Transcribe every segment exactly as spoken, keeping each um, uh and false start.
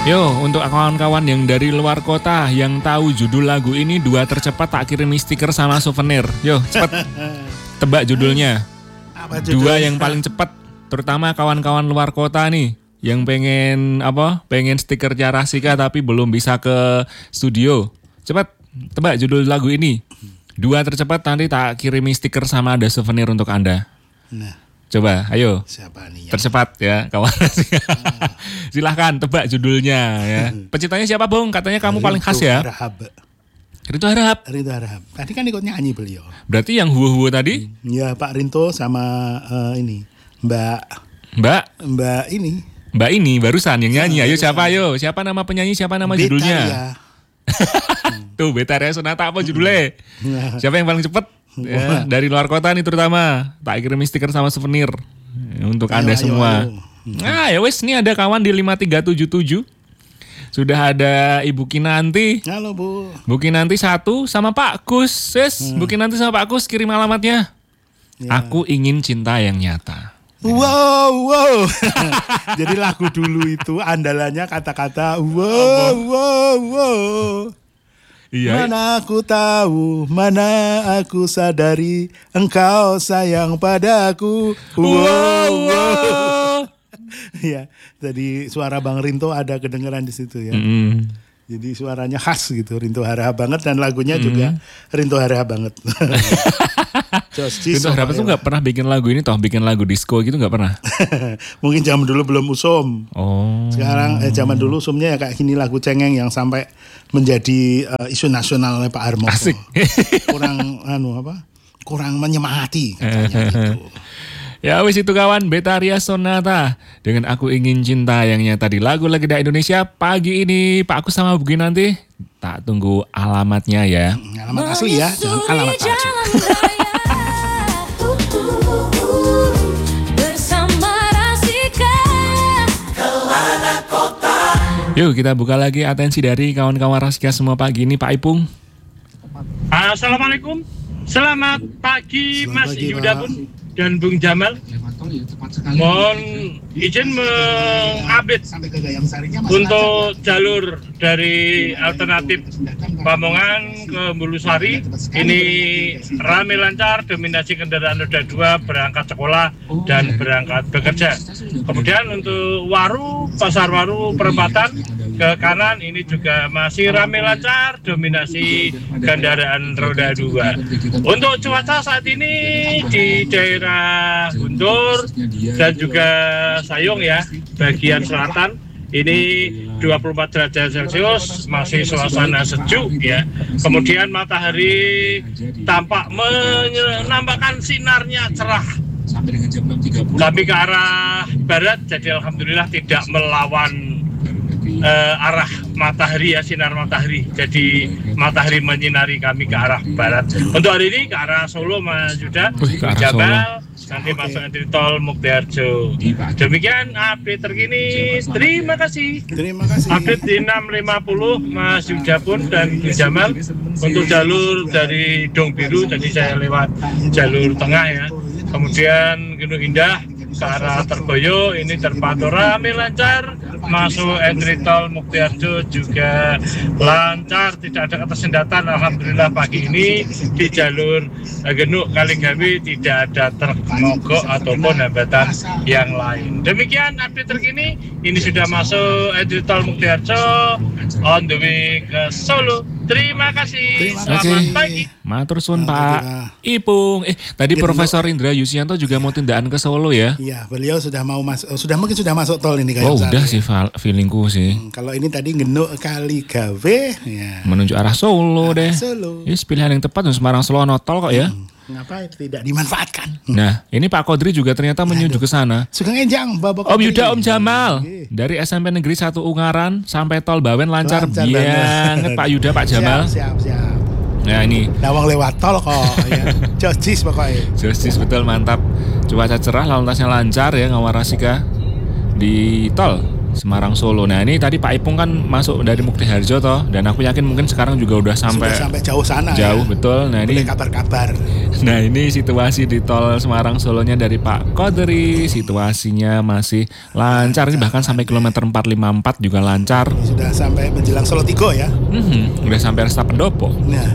Yo, untuk kawan-kawan yang dari luar kota yang tahu judul lagu ini, dua tercepat tak kirimi stiker sama souvenir. Yo, cepet tebak judulnya. Apa judulnya? Dua yang paling cepat, terutama kawan-kawan luar kota nih yang pengen apa? Pengen stiker Carasika tapi belum bisa ke studio. Cepet tebak judul lagu ini. Dua tercepat nanti tak kirimi stiker sama ada souvenir untuk Anda. Nah. Coba, ayo. Siapa nih? Yang... Tercepat ya, kawan. Ah. Silahkan tebak judulnya ya. Penciptanya siapa, Bung? Katanya kamu Rinto paling khas ya. Harahap. Rinto Harahap. Rinto Harahap. Tadi kan ikut nyanyi beliau. Berarti yang huo-huo tadi? Ya, Pak Rinto sama uh, ini Mbak. Mbak. Mbak ini. Mbak ini barusan yang nyanyi. Ayo barusan. siapa? Ayo siapa nama penyanyi? Siapa nama Betaria. judulnya? Tuh, Betaria Sonata apa judulnya? Siapa yang paling cepet? Ya, dari luar kota nih terutama. Tak kirim stiker sama souvenir untuk ayo, Anda ayo, semua. Ayo. Nah ya wes, ini ada kawan di lima tiga tujuh tujuh. Sudah ada Ibu Kinanti. Halo Bu. Bu Kinanti satu sama Pak Kus. Yes, hmm. Bu Kinanti sama Pak Kus kirim alamatnya. Ya. Aku ingin cinta yang nyata. Wow, wow. Jadi lagu dulu itu andalannya kata-kata wow, wow, wow. Iya. Mana aku tahu, mana aku sadari engkau sayang padaku. Wow, wow. Ya, jadi suara Bang Rinto ada kedengeran di situ ya. Mm. Jadi suaranya khas gitu, Rinto Harahap banget, dan lagunya mm. juga Rinto Harahap banget. Rinto Harahap tuh nggak pernah bikin lagu ini toh, bikin lagu disco gitu nggak pernah. Mungkin zaman dulu belum usum. Oh. Sekarang eh, zaman dulu usumnya ya kayak gini, lagu cengeng yang sampai menjadi uh, isu nasional oleh Pak Harmoko. Asik. Kurang anu apa? Kurang menyemangati katanya gitu. Ya wis itu kawan, Betaria Sonata dengan Aku Ingin Cinta yang nyata di lagu Legenda Indonesia pagi ini. Pak Agus sama Bu Kinanti, tak tunggu alamatnya ya. Hmm, alamat asli ya, jangan alamat palsu. Yuk kita buka lagi atensi dari kawan-kawan Rasika semua pagi ini, Pak Ipung. Assalamualaikum, selamat pagi Selamat Mas pagi, Yuda Pak. pun dan Bung Jamal. Mohon izin mengupdate untuk jalur dari alternatif Pamongan ke Mulusari. Ini ramai lancar, dominasi kendaraan roda dua berangkat sekolah dan berangkat bekerja. Kemudian untuk Waru, Pasar Waru perempatan ke kanan ini juga masih ramai lancar, dominasi kendaraan roda dua. Untuk cuaca saat ini di daerah Guntur dan juga Sayung ya, bagian selatan ini dua puluh empat derajat Celcius, masih suasana sejuk ya. Kemudian matahari tampak menampakkan sinarnya cerah tapi ke arah barat, jadi alhamdulillah tidak melawan Uh, arah matahari ya, sinar matahari. Jadi matahari menyinari kami ke arah barat. Untuk hari ini ke arah Solo Mas Yuda, Jamal, nanti okay. Masuk di tol Muktiharjo. Demikian update terkini. Terima kasih. Terima kasih. Update di enam lima puluh Mas Yuda pun dan Jamal untuk jalur dari Dong Biru. Jadi saya lewat jalur tengah ya. Kemudian Gunung Indah ke arah Terboyo ini terpantau ramai lancar. Masuk entry tol Muktiharjo juga lancar, tidak ada ketersendatan. Alhamdulillah pagi ini di jalur Genuk Kaligawi tidak ada truk mogok ataupun hambatan yang lain. Demikian update terkini. Ini sudah masuk entry tol Muktiharjo on the way ke Solo. Terima kasih. Terima Selamat kasih. pagi. Matur suwun Pak Ipung. Eh tadi Gitu. Profesor Indra Yusianto juga mau tindakan ke Solo ya? Iya, beliau sudah mau masuk, sudah mungkin sudah masuk tol ini kayak. Oh udah sih feelingku sih. Hmm, kalau ini tadi Genuk Kaligawe ya. Menuju arah Solo deh. Solo. Yes, pilihan yang tepat. Semarang Solo no tol kok ya. Hmm, ngapa tidak dimanfaatkan? Nah ini Pak Kodri juga ternyata menuju ke sana. Sugeng Enjang, Bapak Om Kodri. Yuda, Om Jamal. Oke. Dari S M P Negeri satu Ungaran sampai tol Bawen lancar, Lancar banget Pak Yuda, Pak Jamal. Siap, siap, siap. Nah ini Lawang lewat tol kok ya. Josis pokoknya. Josis betul, mantap. Cuaca cerah, lalu lintasnya lancar ya, Ngawarasika di tol Semarang Solo. Nah ini tadi Pak Ipung kan masuk dari Muktiharjo toh, dan aku yakin mungkin sekarang juga udah sampai Sudah sampai jauh sana. jauh ya. betul. Nah ini Boleh kabar-kabar. Nah ini situasi di tol Semarang Solonya dari Pak Kodri, situasinya masih lancar, ini bahkan sampai kilometer empat lima empat juga lancar. Sudah sampai menjelang Solo Tigo ya. Hmm, udah sampai Resta Pendopo. Nah,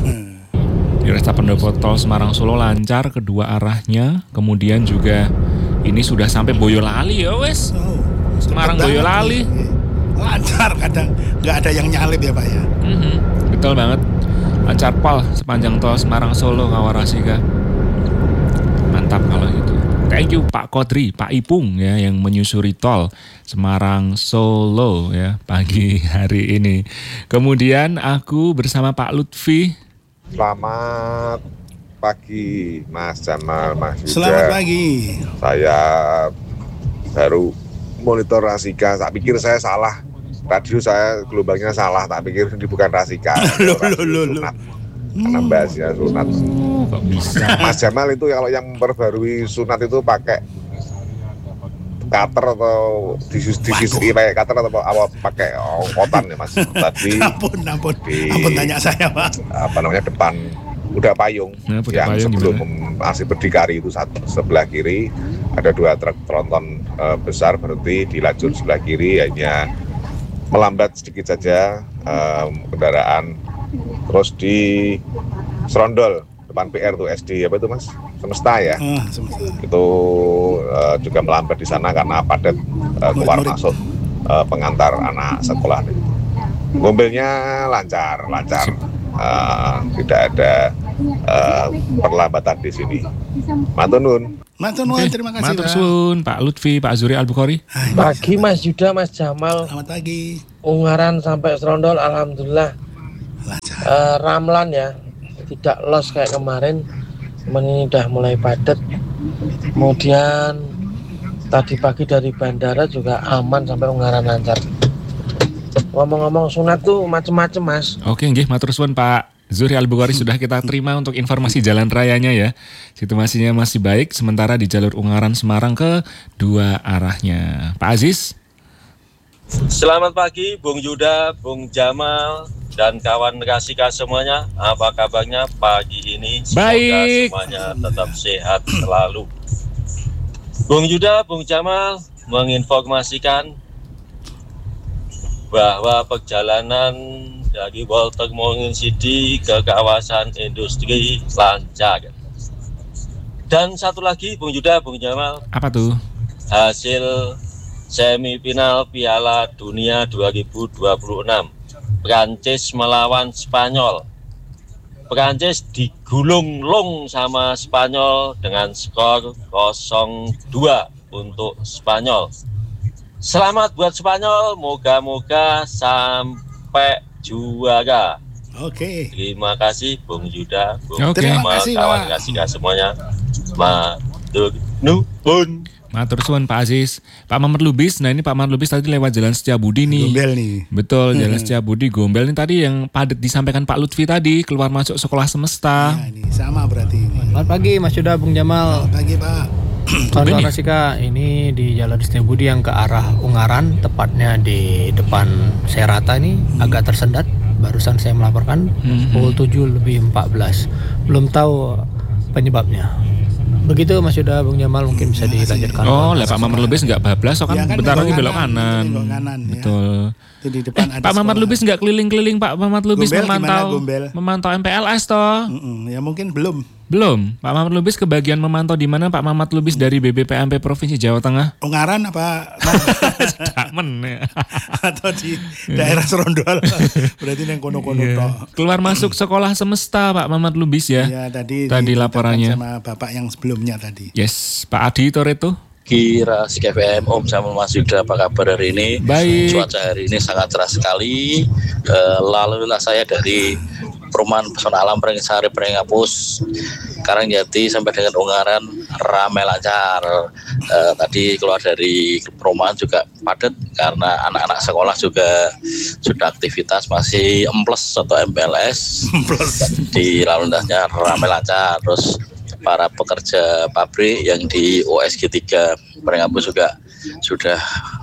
Di Resta Pendopo tol Semarang Solo lancar kedua arahnya. Kemudian juga ini sudah sampai Boyolali ya wes. oh, Semarang cepet Boyolali. banget. Lancar kadang, nggak ada yang nyalip ya Pak ya. Mhm, betul banget. Lancar pol sepanjang tol Semarang Solo Kawarasika. Mantap kalau gitu. Thank you Pak Kodri, Pak Ipung ya yang menyusuri tol Semarang Solo ya pagi hari ini. Kemudian aku bersama Pak Lutfi. Selamat pagi Mas Jamal, Mas Yuda. Selamat pagi. Saya baru monitor Rasika, tak pikir saya salah. Radio saya gelombangnya salah, tak pikir ini bukan Rasika. Loh, Radio loh, loh, sunat. Karena bahasnya sunat. Oh, kok bisa? Mas Jamal itu kalau yang memperbarui sunat itu pakai cutter atau disus disus pakai cutter atau apa pakai ongkotan ya Mas. Tadi Ampun, ampun, di- ampun tanya saya Pak. apa namanya depan kuda payung Nah, kuda yang payung sebelum gimana? masih berdikari itu satu sebelah kiri ada dua truk tronton eh, besar berhenti di lajur sebelah kiri, hanya melambat sedikit saja eh, kendaraan, terus di Serondol depan P R tuh S D apa itu Mas, Semesta ya, Ah, semesta. itu eh, juga melambat di sana karena padat eh, keluar Murid-murid. masuk eh, pengantar anak sekolah. Mobilnya lancar, lancar, Eh, tidak ada eh, perlambatan di sini. Matur nuwun. Matur nuwun, terima kasih Matur Pak. suwun Pak Lutfi, Pak Zuri Al-Bukhari. Hai, Pagi Mas Yuda, Mas Jamal, Selamat pagi. Ungaran sampai Serondol, alhamdulillah Lancar. eh, Ramlan ya, tidak los kayak kemarin. Cuman ini udah mulai padat. Kemudian tadi pagi dari bandara juga aman sampai Ungaran lancar. Ngomong-ngomong sunat tuh macem-macem Mas. Oke, nggih, matur suwun Pak Zuri Al-Bukhari, sudah kita terima untuk informasi jalan rayanya ya. Situasinya masih baik sementara di jalur Ungaran Semarang ke dua arahnya. Pak Aziz. Selamat pagi Bung Yuda, Bung Jamal, dan kawan Rasika semuanya. Apa kabarnya pagi ini? Semoga Baik. semuanya tetap sehat selalu. Bung Yuda, Bung Jamal menginformasikan bahwa perjalanan dari Walter Morgan City ke kawasan industri lancar. Dan satu lagi Bung Yuda, Bung Jamal, Apa tuh? hasil semifinal Piala Dunia dua ribu dua puluh enam, Prancis melawan Spanyol. Prancis digulung-lung sama Spanyol dengan skor nol dua untuk Spanyol. Selamat buat Spanyol, moga-moga sampai juara. Oke. Terima kasih Bung Yuda, Bung Oke. Terima Jamal, kasih, kawan Pak. Rasika semuanya. Matur nuwun. Matur suwun Pak Aziz. Pak Mamat Lubis, nah ini Pak Mamat Lubis tadi lewat Jalan Setiabudi nih. Gombel nih. Betul, Jalan Setiabudi Gombel ini tadi yang padat disampaikan Pak Lutfi tadi, keluar masuk sekolah semesta. Nah, ini sama berarti ini. Selamat pagi Mas Yuda, Bung Jamal. Selamat pagi Pak. Kawan Rasika, ini di Jalan Setiabudi yang ke arah Ungaran, tepatnya di depan Serata ini agak tersendat. Barusan saya melaporkan Mhm. pukul tujuh lebih empat belas. Belum tahu penyebabnya. Begitu Mas Yuda, Bung Jamal, mungkin bisa dilanjutkan. Oh, lah Pak Mamat Lubis nggak bablas, so kan Ya kan bentar lagi belok belok kanan, kanan. belok kanan, ya. Betul. Itu di depan Eh, ada Pak Mamat sekolah. Lubis nggak keliling-keliling Pak Mamat Lubis Gombel memantau gimana, Gombel? memantau M P L S toh? Mm-mm, ya mungkin belum. Belum. Pak Mamat Lubis kebagian memantau di mana Pak Mamat Lubis dari B B P M P Provinsi Jawa Tengah? Ungaran apa Damen ya. atau di daerah Serondol. Berarti yang kono-kono Iya. tok. Keluar masuk sekolah semesta Pak Mamat Lubis ya. Ya tadi Tadi ditetapkan laporannya. sama Bapak yang sebelumnya tadi. Yes, Pak Adi Toretto. Kira Sik F M, Om Jamal, Mas Yuda, apa kabar hari ini? Baik. Cuaca hari ini sangat cerah sekali. Eh, lalu lintas saya dari Perumahan Pesona Alam Prengisari Prengapus, Karangjati sampai dengan Ungaran ramai lancar. Eh, tadi keluar dari perumahan juga padat karena anak-anak sekolah juga sudah aktivitas masih emples atau M P L S. Di lalu lintasnya ramai lancar. Terus para pekerja pabrik yang di O S G tiga Prengapus juga sudah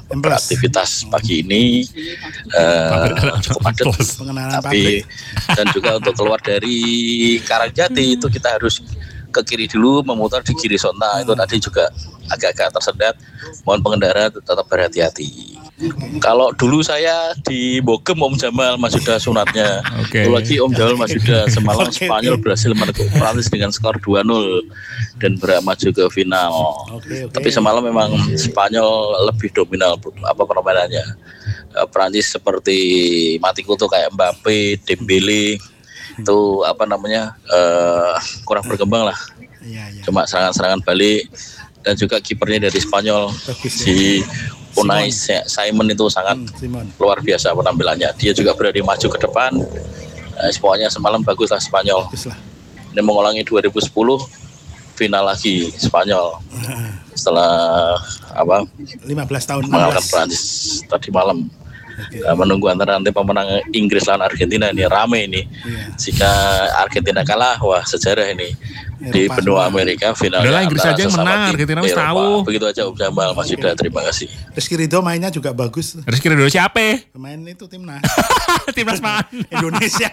beraktivitas pagi ini uh, cukup padat, tapi dan juga untuk keluar dari Karangjati itu kita harus ke kiri dulu, memutar di kiri Sonta, itu tadi juga agak-agak tersendat. Mohon pengendara tetap berhati-hati. Kalau dulu saya di Bogem Om Jamal Mas Yuda sunatnya. Okay. Itu lagi Om Jamal Mas Yuda semalam okay, Spanyol okay. berhasil menekuk Prancis dengan skor dua nol dan berhak maju ke final. Okay, okay. Tapi semalam memang Spanyol lebih dominan apa permainannya. Prancis seperti mati kutu kayak Mbappe, Dembele itu apa namanya uh, kurang berkembang lah. Ya, ya. Cuma serangan-serangan balik dan juga kipernya dari Spanyol si Unai Simon itu sangat hmm, luar biasa penampilannya. Dia juga berani maju ke depan. Nah, pokoknya semalam baguslah Spanyol. Baguslah. Ini mengulangi dua ribu sepuluh final lagi Spanyol. Setelah apa? lima belas tahun mengalahkan Prancis tadi malam. Okay. Nah, menunggu antara nanti pemenang Inggris lawan Argentina ini rame ini. Yeah. Jika Argentina kalah, wah sejarah ini. Eropa di benua Amerika finalnya. Udah lah Inggris aja yang menang, Argentina harus tahu. Begitu aja Om Jamal, Mas Yuda, terima kasih. Rizky Ridho mainnya juga bagus. Rizky Ridho siapa? Pemain itu timnas. Timnas mana? Indonesia.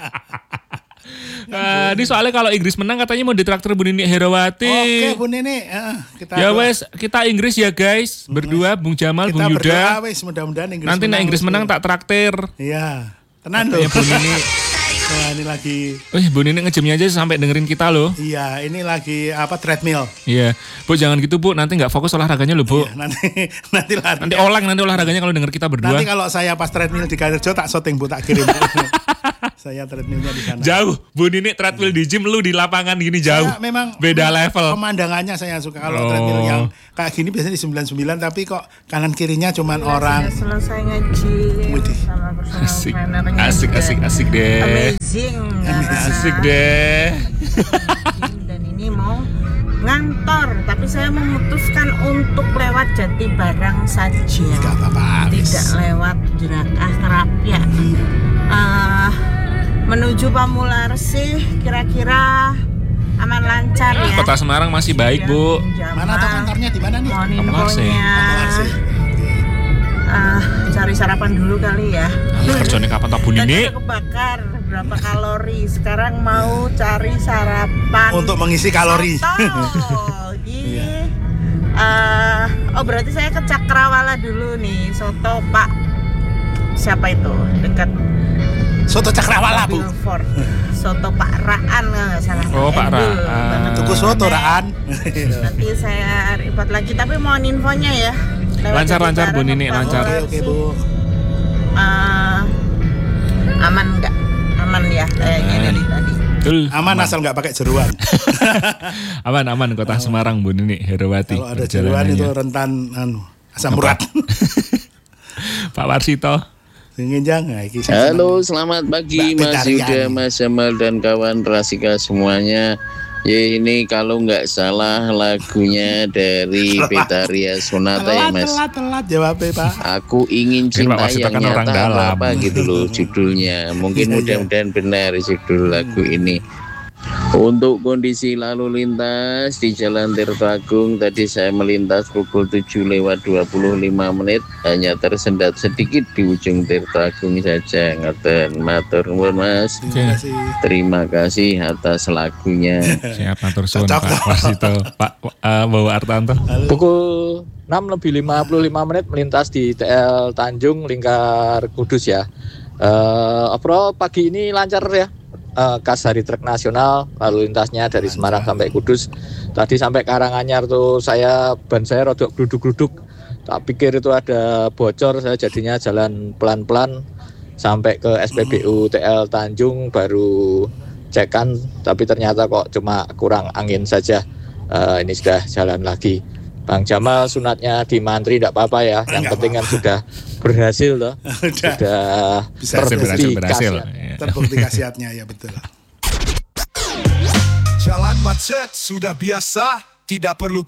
Uh, ini soalnya kalau Inggris menang katanya mau ditraktir Bu Nini Herawati. Oke Bu Nini, uh, kita ya wes kita Inggris ya guys, berdua Bung Jamal, kita Bung Yuda. Wes, mudah-mudahan Inggris nanti menang. Nanti Inggris menang tak traktir. Iya, tenang loh. Bu Nini. Wah ini lagi. Eh Bu Nini ngejemnya aja sampai dengerin kita loh. Iya, ini lagi apa treadmill. Iya, Bu jangan gitu Bu, nanti nggak fokus olahraganya loh Bu. Iya, nanti nanti lari. Nanti olang nanti olahraganya kalau denger kita berdua. Nanti kalau saya pas treadmill di Karirjo tak syuting Bu, tak kirim. Saya treadmillnya di sana. Jauh, Bu Nini treadmill di gym, lu di lapangan gini jauh. Saya memang beda level. Pemandangannya saya suka kalau oh. treadmill yang kayak gini biasanya di sembilan puluh sembilan tapi kok kanan kirinya cuman Bila orang. Selesai ngaji sama personal asik, trainernya asik, asik, asik deh. Amazing. Asik deh. Dan ini mau ngantor, tapi saya memutuskan untuk lewat Jati Barang saja. Gak apa-apa. Tidak lewat Jerakah Kerapia. Uh, menuju Pamularsi kira-kira aman lancar ya. Kota Semarang masih baik Bu. Mana tuh kantornya di mana nih? Mohon infonya. Uh, cari sarapan dulu kali ya. Kerjanya kapan tak Bu Nini? Tadi kebakar berapa kalori. Sekarang mau cari sarapan untuk mengisi kalori. Soto di uh, oh berarti saya ke Cakrawala dulu nih. Soto Pak siapa itu dekat Soto Cakrawala Bu. Soto Pak Raan nggak salah. Oh Pak Raan. Tuku soto Raan. Nanti saya report lagi, tapi mohon infonya ya. Lancar-lancar Bu Nini, lancar. Oke, oke Bu. Uh, aman nggak? Aman ya kayaknya dari tadi. Betul. Aman, aman asal nggak pakai jeruan. aman aman Kota Semarang Bu Nini Herawati. Kalau ada jeruan itu rentan anu asam urat. Pak Warsito. Halo, selamat pagi Mas Yuda, Mas Jamal dan kawan Rasika semuanya. Ya ini kalau nggak salah lagunya dari Betaria Sonata ya Mas. Telat, telat jawabnya Pak. Aku ingin cinta yang nyata apa gitu loh judulnya. Mungkin mudah-mudahan benar judul lagu ini. Untuk kondisi lalu lintas di Jalan Tirto Agung tadi saya melintas pukul tujuh lewat dua puluh lima menit, hanya tersendat sedikit di ujung Tirto Agung saja. Ngaten matur nuwun Mas. Terima kasih. Terima kasih atas lagunya. Siap matur suwun Pak Warsito. Pak uh, Bawa Artanto. Pukul enam lebih lima puluh lima menit melintas di T L Tanjung Lingkar Kudus ya. Uh, overall pagi ini lancar ya. Uh, kas hari truk nasional, lalu lintasnya dari Semarang sampai Kudus. Tadi sampai Karanganyar tuh saya ban saya rodok gluduk-gluduk. Tak pikir itu ada bocor, saya jadinya jalan pelan-pelan sampai ke S P B U T L Tanjung baru cekan, tapi ternyata kok cuma kurang angin saja. Uh, ini sudah jalan lagi. Bang Jamal sunatnya di mantri tidak apa-apa ya. Yang Enggak penting apa-apa. Kan sudah berhasil loh. Sudah, sudah bisa terbukti berhasil. Terbukti khasiatnya ya betul. Jalan macet sudah biasa, tidak perlu